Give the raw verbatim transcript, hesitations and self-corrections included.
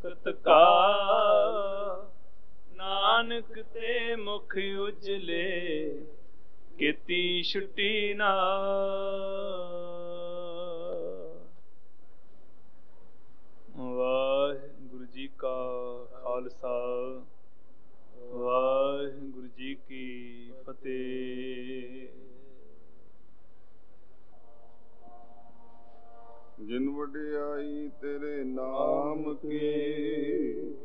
ਮੁਕਤ ਕਾ, ਨਾਨਕ ਤੇ ਮੁਖ ਉਜਲੇ, ਕੀਤੀ ਛੁੱਟੀ ਨਾ। ਵਾਹਿਗੁਰੂ ਜੀ ਕਾ ਖਾਲਸਾ, ਵਾਹਿਗੁਰੂ ਜੀ ਕੀ ਫਤਿਹ। ਜਿਨ ਵਡਿਆਈ ਤੇਰੇ ਨਾਮ ਕੀ,